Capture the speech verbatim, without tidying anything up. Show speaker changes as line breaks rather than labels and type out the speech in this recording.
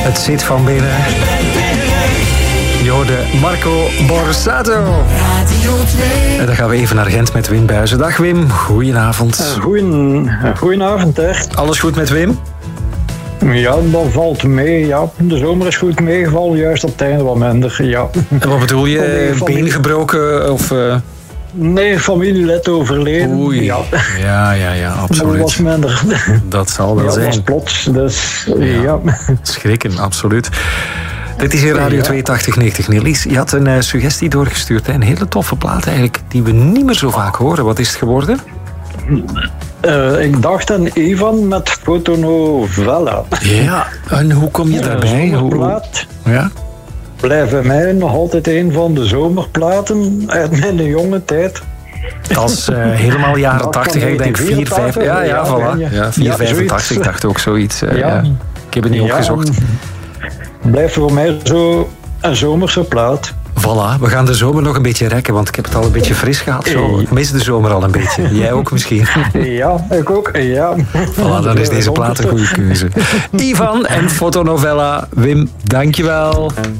Het zit van binnen. Je hoorde Marco Borsato. Radio twee. En dan gaan we even naar Gent met Wim Buijzen. Dag Wim, goedenavond.
Uh, goeien, uh, goedenavond, hè.
Alles goed met Wim?
Ja, dat valt mee. Ja. De zomer is goed meegevallen, juist op het einde wat minder. Ja.
En wat bedoel je? Been gebroken? Of, uh...
Nee, familielid overleden.
Oei.
Ja,
ja, ja, ja, absoluut.
Dat was minder.
Dat zal wel
ja,
zijn.
Dat was plots, dus ja. ja.
Schrikken, absoluut. Dit is in Radio ja. twee tachtig negentig. Niels, je had een uh, suggestie doorgestuurd. Hè? Een hele toffe plaat eigenlijk, die we niet meer zo vaak horen. Wat is het geworden?
Uh, ik dacht aan Ivan met Fotonovella.
Ja, en hoe kom je daarbij?
Een zomerplaat.
Ja?
Blijft bij mij nog altijd een van de zomerplaten uit mijn jonge tijd.
Dat is uh, helemaal jaren tachtig. Ik denk vier, vijf... Ja, ja, ja, voilà. Ja, vier, vijfentachtig, ik dacht ook zoiets. Uh, ja. Ja. Ik heb het niet ja, opgezocht.
Blijft voor mij zo een zomerse plaat.
Voilà, we gaan de zomer nog een beetje rekken, want ik heb het al een beetje fris gehad. Zo. Ik mis de zomer al een beetje. Jij ook misschien?
Ja, ik ook. Ja.
Voilà, dan is deze plaat een goede keuze. Ivan en Fotonovella. Wim, dankjewel.